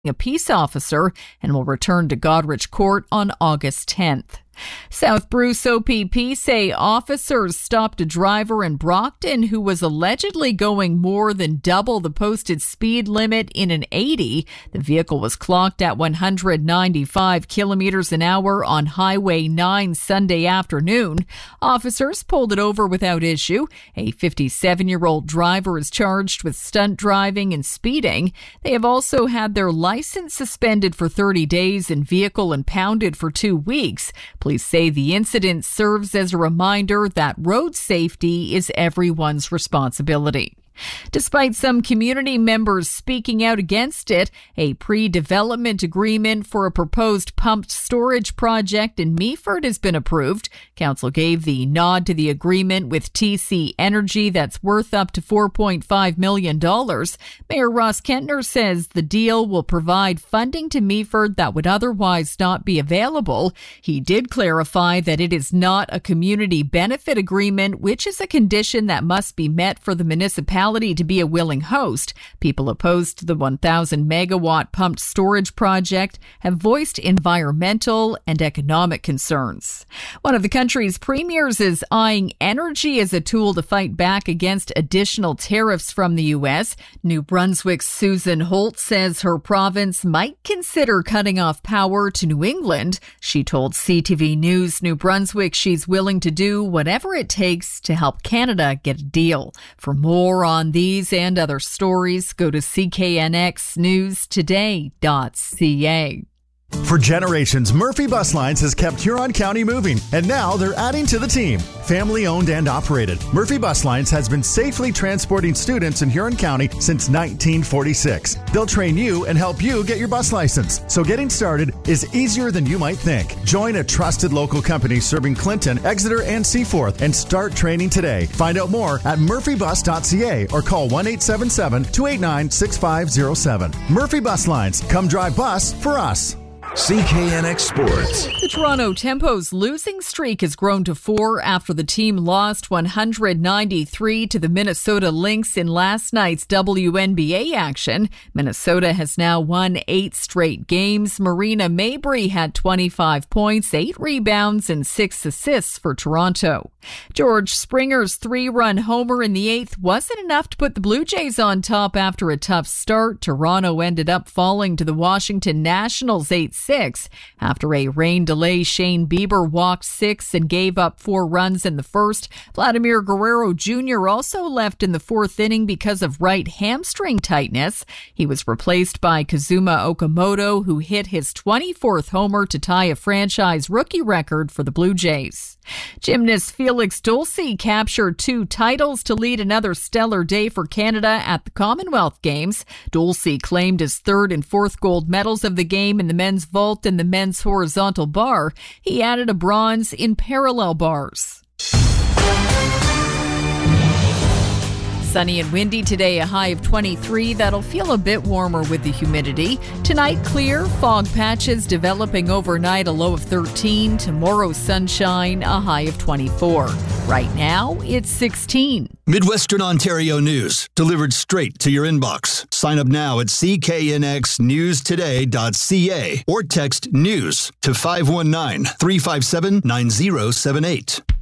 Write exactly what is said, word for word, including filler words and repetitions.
a peace officer and will return to Goderich Court on August tenth. South Bruce O P P say officers stopped a driver in Brockton who was allegedly going more than double the posted speed limit in an eighty. The vehicle was clocked at one hundred ninety-five kilometers an hour on Highway nine Sunday afternoon. Officers pulled it over without issue. A fifty-seven-year-old driver is charged with stunt driving and speeding. They have also had their license suspended for thirty days and vehicle impounded for two weeks. Police say the incident serves as a reminder that road safety is everyone's responsibility. Despite some community members speaking out against it, a pre-development agreement for a proposed pumped storage project in Meaford has been approved. Council gave the nod to the agreement with T C Energy that's worth up to four point five million dollars. Mayor Ross Kentner says the deal will provide funding to Meaford that would otherwise not be available. He did clarify that it is not a community benefit agreement, which is a condition that must be met for the municipality to be a willing host. People opposed to the one thousand megawatt pumped storage project have voiced environmental and economic concerns. One of the country's premiers is eyeing energy as a tool to fight back against additional tariffs from the U S. New Brunswick's Susan Holt says her province might consider cutting off power to New England. She told C T V News New Brunswick she's willing to do whatever it takes to help Canada get a deal. For more on these and other stories, go to c k n x news today dot c a. For generations, Murphy Bus Lines has kept Huron County moving, and now they're adding to the team. Family owned and operated, Murphy Bus Lines has been safely transporting students in Huron County since nineteen forty-six. They'll train you and help you get your bus license, so getting started is easier than you might think. Join a trusted local company serving Clinton, Exeter, and Seaforth and start training today. Find out more at murphy bus dot c a or call one eight seven seven, two eight nine, six five zero seven. Murphy Bus Lines. Come drive bus for us. C K N X Sports. The Toronto Tempo's losing streak has grown to four after the team lost one hundred ninety-three to the Minnesota Lynx in last night's W N B A action. Minnesota has now won eight straight games. Marina Mabrey had twenty-five points, eight rebounds, and six assists for Toronto. George Springer's three-run homer in the eighth wasn't enough to put the Blue Jays on top after a tough start. Toronto ended up falling to the Washington Nationals eight six. After a rain delay, Shane Bieber walked six and gave up four runs in the first. Vladimir Guerrero Junior also left in the fourth inning because of right hamstring tightness. He was replaced by Kazuma Okamoto, who hit his twenty-fourth homer to tie a franchise rookie record for the Blue Jays. Gymnast Felix Dulce captured two titles to lead another stellar day for Canada at the Commonwealth Games. Dulce claimed his third and fourth gold medals of the game in the men's vault and the men's horizontal bar. He added a bronze in parallel bars. Sunny and windy today, a high of twenty-three. That'll feel a bit warmer with the humidity. Tonight, clear, fog patches developing overnight, a low of thirteen. Tomorrow, sunshine, a high of twenty-four. Right now, it's sixteen. Midwestern Ontario news, delivered straight to your inbox. Sign up now at c k n x news today dot c a or text NEWS to five one nine, three five seven, nine zero seven eight.